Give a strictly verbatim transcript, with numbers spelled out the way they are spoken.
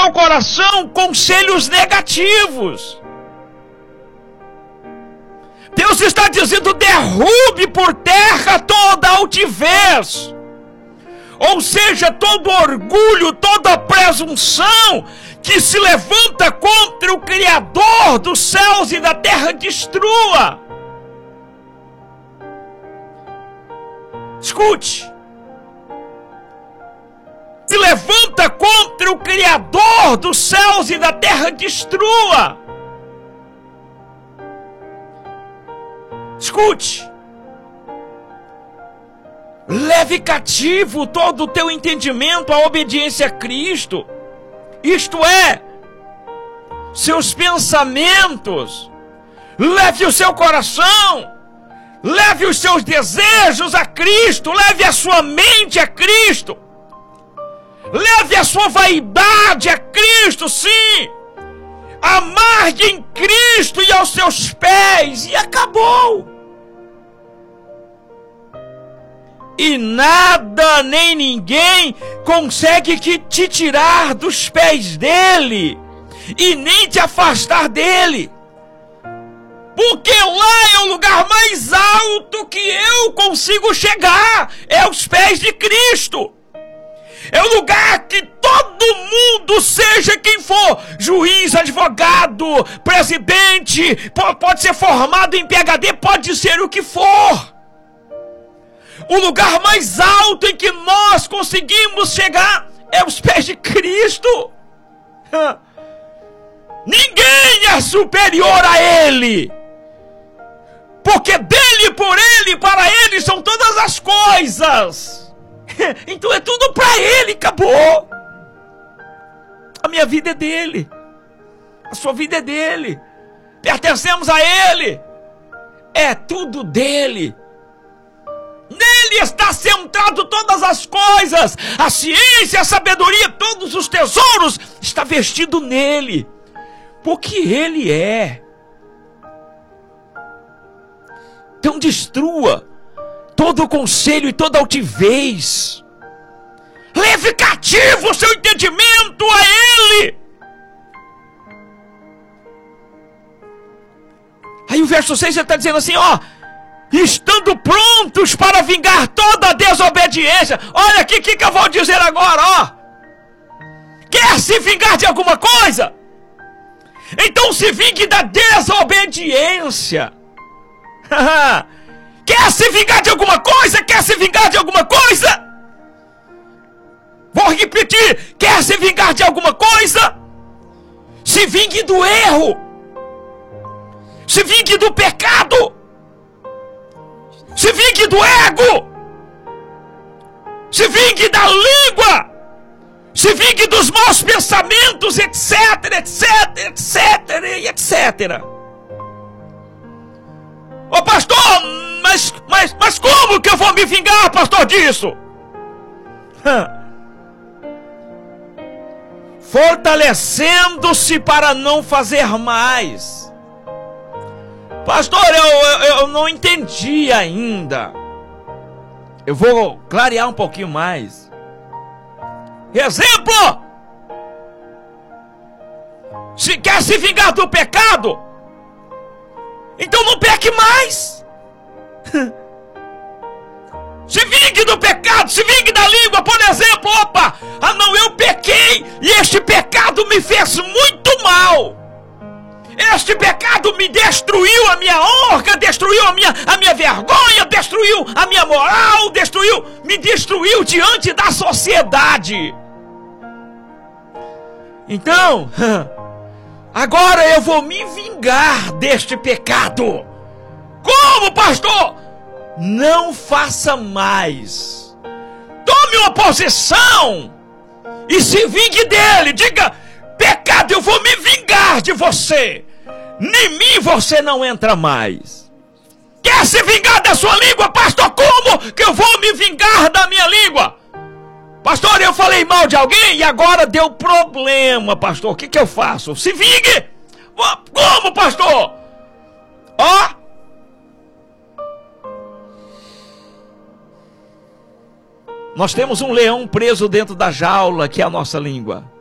seu coração conselhos negativos. Deus está dizendo: derrube por terra toda altivez, ou seja, todo orgulho, toda presunção que se levanta contra o Criador dos céus e da terra, destrua. Escute. Se levanta contra o Criador dos céus e da terra, destrua. Escute. Leve cativo todo o teu entendimento à obediência a Cristo. Isto é, seus pensamentos. Leve o seu coração. Leve os seus desejos a Cristo. Leve a sua mente a Cristo. Leve a sua vaidade a Cristo, sim. Amargue em Cristo e aos seus pés. E acabou. E nada nem ninguém consegue que te tirar dos pés dele. E nem te afastar dele. Porque lá é o lugar mais alto que eu consigo chegar. É os pés de Cristo. É o lugar que todo mundo, seja quem for, juiz, advogado, presidente, pode ser formado em P H D, pode ser o que for. O lugar mais alto em que nós conseguimos chegar é os pés de Cristo. Ninguém é superior a Ele. Porque dele, por Ele, para Ele são todas as coisas. Então é tudo para Ele, acabou. A minha vida é dele. A sua vida é dele. Pertencemos a Ele. É tudo dele. Nele está centrado todas as coisas. A ciência, a sabedoria, todos os tesouros está vestido nele. Porque Ele é. Então destrua todo o conselho e toda altivez. Leve cativo o seu entendimento a Ele. Aí o verso seis ele está dizendo assim, ó: estando prontos para vingar toda a desobediência. Olha aqui o que, que eu vou dizer agora, ó. Quer se vingar de alguma coisa? Então se vingue da desobediência. Quer se vingar de alguma coisa? Quer se vingar de alguma coisa? Vou repetir. Quer se vingar de alguma coisa? Se vingue do erro. Se vingue do pecado. Se vingue do ego. Se vingue da língua. Se vingue dos maus pensamentos, etc, etc, etc e etcétera. Ô pastor, mas, mas, mas como que eu vou me vingar, pastor, disso? Fortalecendo-se para não fazer mais. Pastor, eu, eu, eu não entendi ainda. Eu vou clarear um pouquinho mais. Exemplo! Se quer se vingar do pecado, então não peque mais. Se vingue do pecado, se vingue da língua, por exemplo. Opa, ah não, eu pequei e este pecado me fez muito mal. Este pecado me destruiu a minha honra, destruiu a minha, a minha vergonha, destruiu a minha moral, destruiu, me destruiu diante da sociedade. Então, agora eu vou me vingar deste pecado. Como, pastor? Não faça mais. Tome uma posição e se vingue dele. Diga: pecado, eu vou me vingar de você. Em mim você não entra mais. Quer se vingar da sua língua? Pastor, como que eu vou me vingar da minha língua? Pastor, eu falei mal de alguém e agora deu problema, pastor. O que que eu faço? Se vingue. Como, pastor? Ó. Nós temos um leão preso dentro da jaula, que é a nossa língua.